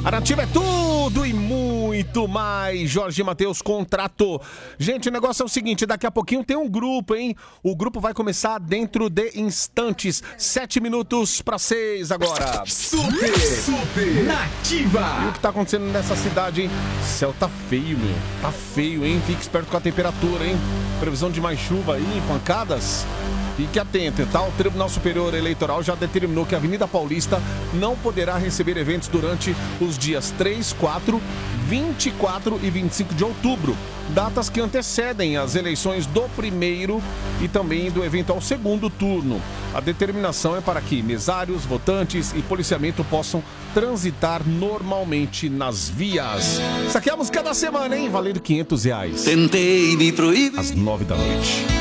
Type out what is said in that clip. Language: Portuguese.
A Nativa é tudo e muito mais. Jorge Mateus, contrato. Gente, o negócio é o seguinte, daqui a pouquinho tem um grupo, hein? O grupo vai começar dentro de instantes. 7 minutos para 6 agora. Super Nativa. E o que tá acontecendo nessa cidade, hein? O céu tá feio, meu. Tá feio, hein? Fique esperto com a temperatura, hein? Previsão de mais chuva aí, pancadas. Fique atento, tá? O Tribunal Superior Eleitoral já determinou que a Avenida Paulista não poderá receber eventos durante os dias 3, 4, 24 e 25 de outubro, datas que antecedem as eleições do primeiro e também do eventual segundo turno. A determinação é para que mesários, votantes e policiamento possam transitar normalmente nas vias. Essa aqui é a música da semana, hein? Valendo R$500. Tentei me proibir. Às 9 da noite.